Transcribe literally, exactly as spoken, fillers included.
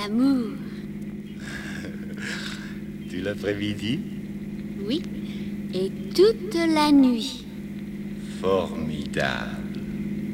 l'amour. Tout l'après-midi? Oui, et toute la nuit. Formidable.